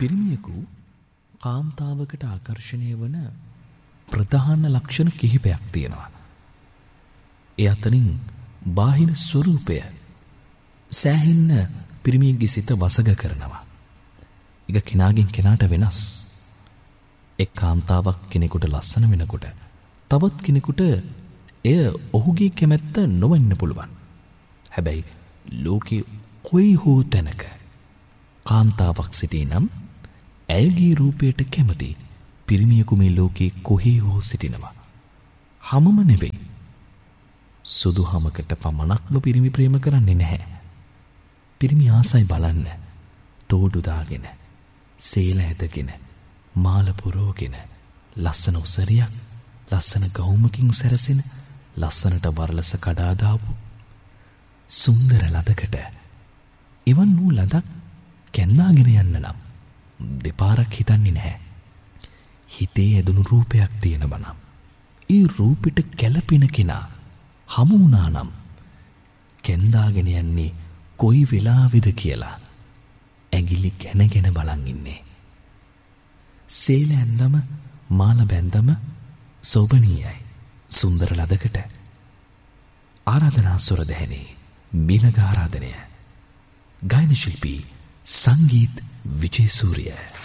පිරිමියෙකු කාන්තාවකට ආකර්ෂණය වන ප්‍රධාන ලක්ෂණ කිහිපයක් තියෙනවා. ඒ අතරින් බාහිර ස්වරූපය සෑහෙන්න පිරිමියෙකුගේ සිත වසඟ කරනවා. ඒක කෙනාගෙන් කෙනාට වෙනස්. එක් කාන්තාවක් කෙනෙකුට ලස්සන වෙනකොට තවත් කෙනෙකුට එය ඔහුගේ කැමැත්ත නොවෙන්න පුළුවන්. හැබැයි ලෝකේ කොයි හෝ තැනක කාන්තාවක් සිටී නම් ඇයගේ රූපයට කැමති පිරිමියෙකු මේ ලෝකේ කොහේ හෝ සිටිනවා. හැමම නෙවෙයි. සුදු හමකට පමණක්ම පිරිමි ප්‍රේම කරන්නේ නැහැ. පිරිමි ආසයි බලන්න. තෝඩු දාගෙන, සේල ඇදගෙන, මාල පුරවගෙන, ලස්සන උසරියක්, ලස්සන ගවුමකින් සැරසෙන, ලස්සනට වරලස කඩා දාපු සුන්දර ලදකට එවන් වූ ලදක් කැන්නාගෙන යන්න නම් දෙපාරක් හිතන්නේ නැහැ. හිතේ ඇදුණු රූපයක් තියෙනවා නම් ඒ රූපෙට කැළපෙන කෙනා හමු වුණා නම් කැන්දාගෙන යන්නේ කොයි වෙලාවෙද කියලා ඇඟිලි ගැනගෙන බලන් ඉන්නේ. සේල ඇඳම මාල බැඳම සෝබනීයයි සුන්දර ලදකට. ආරාධනා සොර දැහැනේ මිලග ආරාධනය. ගායන ශිල්පී සංගීත් විජේසූරිය.